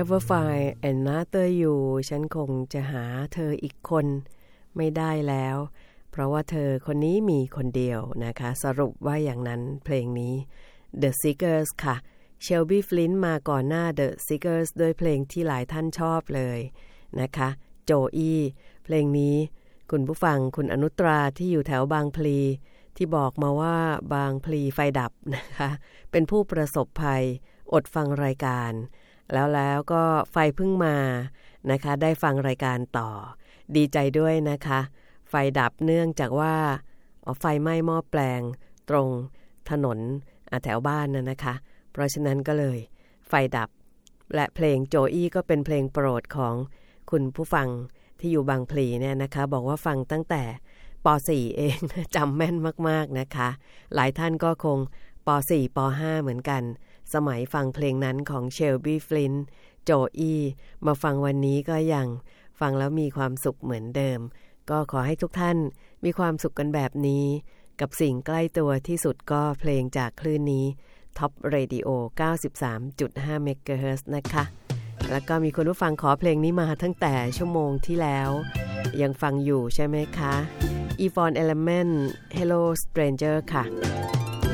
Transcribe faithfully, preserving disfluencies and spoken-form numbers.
never find another you ฉันคงจะหาเธออีกคนไม่ได้แล้วเพราะว่าเธอคนนี้มีคนเดียวนะคะสรุปว่าอย่างนั้นเพลงนี้ The Seekers ค่ะ Shelby Flint มาก่อนหน้า The Seekers ด้วยเพลงที่หลายท่านชอบเลยนะคะโจอี้เพลงนี้คุณผู้ฟังคุณอนุตราที่อยู่แถวบางพลีที่บอกมาว่าบางพลีไฟดับนะคะเป็นผู้ประสบภัยอดฟังรายการแล้วแล้วก็ไฟเพิ่งมานะคะได้ฟังรายการต่อดีใจด้วยนะคะไฟดับเนื่องจากว่าไฟไหม้หม้อแปลงตรงถนนแถวบ้านน่ะนะคะเพราะฉะนั้นก็เลยไฟดับและเพลงโจอี้ก็เป็นเพลงโปรดของคุณผู้ฟังที่อยู่บางพลีเนี่ยนะคะบอกว่าฟังตั้งแต่ป สี่ เองจำแม่นมากๆนะคะหลายท่านก็คงป สี่ ป ห้า เหมือนกันสมัยฟังเพลงนั้นของ Shelby Flint โจอี้มาฟังวันนี้ก็ยังฟังแล้วมีความสุขเหมือนเดิมก็ขอให้ทุกท่านมีความสุขกันแบบนี้กับสิ่งใกล้ตัวที่สุดก็เพลงจากคลื่นนี้ Top Radio เก้าสิบสามจุดห้า เมกะเฮิรตซ์ นะคะแล้วก็มีคุณผู้ฟังขอเพลงนี้มาตั้งแต่ชั่วโมงที่แล้วยังฟังอยู่ใช่ไหมคะ Yvonne Element Hello Stranger ค่ะ